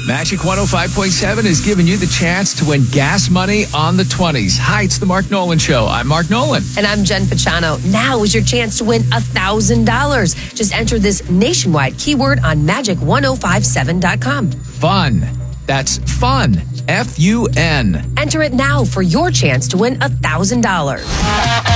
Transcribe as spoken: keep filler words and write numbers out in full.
Magic one oh five point seven is giving you the chance to win gas money on the twenties. Hi, it's the Mark Nolan Show. I'm Mark Nolan. And I'm Jen Pachano. Now is your chance to win one thousand dollars. Just enter this nationwide keyword on magic ten fifty-seven dot com. Fun. That's fun. F U N. Enter it now for your chance to win one thousand dollars.